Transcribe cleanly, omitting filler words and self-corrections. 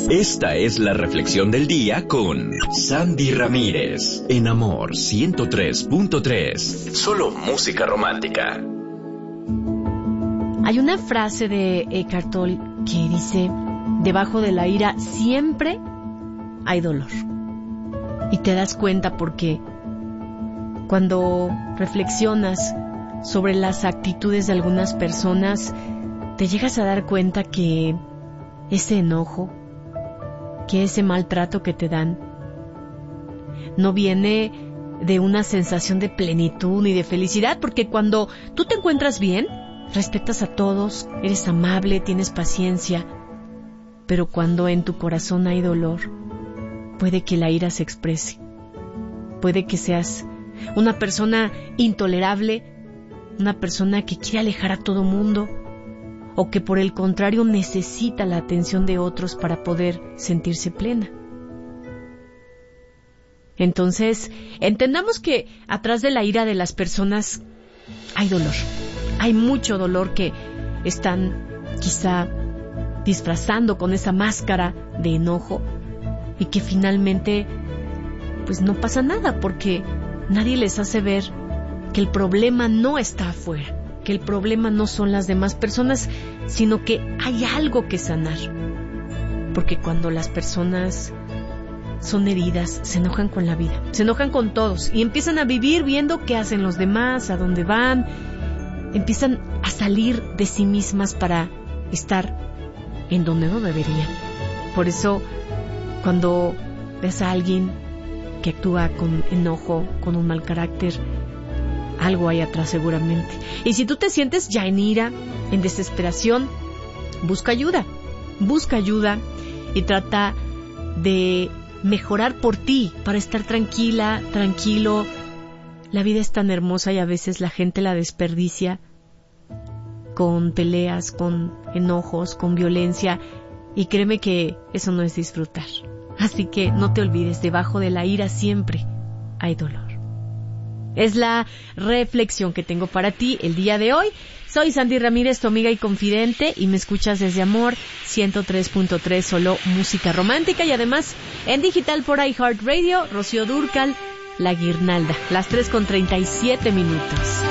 Esta es la reflexión del día con Sandy Ramírez, en Amor 103.3. Solo música romántica. Hay una frase de Eckhart Tolle que dice: debajo de la ira siempre hay dolor. Y te das cuenta porque cuando reflexionas sobre las actitudes de algunas personas, te llegas a dar cuenta que ese enojo, que ese maltrato que te dan, no viene de una sensación de plenitud ni de felicidad, porque cuando tú te encuentras bien, respetas a todos, eres amable, tienes paciencia, pero cuando en tu corazón hay dolor, puede que la ira se exprese, puede que seas una persona intolerable, una persona que quiere alejar a todo mundo, o que por el contrario necesita la atención de otros para poder sentirse plena. Entonces, entendamos que atrás de la ira de las personas hay dolor. Hay mucho dolor que están quizá disfrazando con esa máscara de enojo y que finalmente pues no pasa nada porque nadie les hace ver que el problema no está afuera, que el problema no son las demás personas, sino que hay algo que sanar. Porque cuando las personas son heridas, se enojan con la vida, se enojan con todos y empiezan a vivir viendo qué hacen los demás, a dónde van, empiezan a salir de sí mismas para estar en donde no deberían. Por eso, cuando ves a alguien que actúa con enojo, con un mal carácter, algo hay atrás seguramente. Y si tú te sientes ya en ira, en desesperación, busca ayuda y trata de mejorar por ti, para estar tranquila, tranquilo. La vida es tan hermosa y a veces la gente la desperdicia con peleas, con enojos, con violencia, y créeme que eso no es disfrutar. Así que no te olvides, debajo de la ira siempre hay dolor. Es la reflexión que tengo para ti el día de hoy. Soy Sandy Ramírez, tu amiga y confidente, y me escuchas desde Amor 103.3, solo música romántica, y además en digital por iHeartRadio. Rocío Dúrcal, La Guirnalda, las 3:37.